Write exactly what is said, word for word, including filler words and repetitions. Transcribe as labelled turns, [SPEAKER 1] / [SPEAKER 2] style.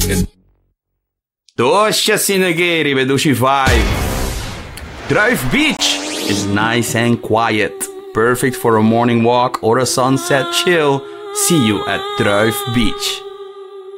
[SPEAKER 1] Tosha Sinagiri Bedushi five. Druif Beach is nice and quiet. Perfect for a morning walk or a sunset chill. See you at Druif Beach.